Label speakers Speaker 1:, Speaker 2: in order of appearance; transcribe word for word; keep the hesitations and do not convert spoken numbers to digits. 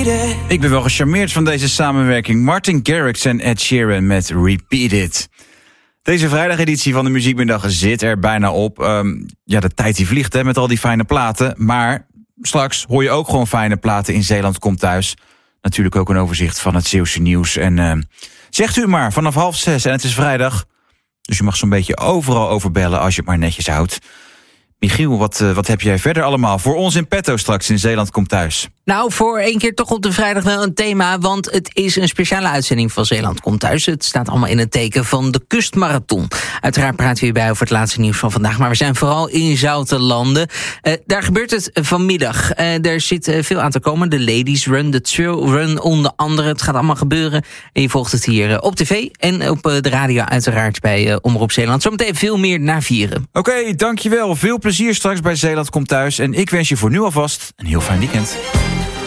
Speaker 1: it.
Speaker 2: Ik ben wel gecharmeerd van deze samenwerking. Martin Garrix en Ed Sheeran met Repeat It. Deze vrijdageditie van de Muziekmiddag zit er bijna op. Um, ja, de tijd die vliegt hè, met al die fijne platen. Maar straks hoor je ook gewoon fijne platen in Zeeland Komt Thuis. Natuurlijk ook een overzicht van het Zeeuwse nieuws. En uh, zegt u maar, vanaf half zes en het is vrijdag. Dus je mag zo'n beetje overal over bellen als je het maar netjes houdt. Michiel, wat, uh, wat heb jij verder allemaal voor ons in petto straks in Zeeland Komt Thuis?
Speaker 3: Nou, voor één keer toch op de vrijdag wel een thema, want het is een speciale uitzending van Zeeland Komt Thuis. Het staat allemaal in het teken van de Kustmarathon. Uiteraard praten we hierbij over het laatste nieuws van vandaag, maar we zijn vooral in zoute landen. Uh, daar gebeurt het vanmiddag. Uh, er zit uh, veel aan te komen. De Ladies Run, de Trail Run onder andere. Het gaat allemaal gebeuren. En je volgt het hier uh, op tv en op uh, de radio uiteraard bij uh, Omroep Zeeland. Zometeen veel meer na vieren.
Speaker 2: Oké, okay, dankjewel. Veel plezier straks bij Zeeland Komt Thuis. En ik wens je voor nu alvast een heel fijn weekend.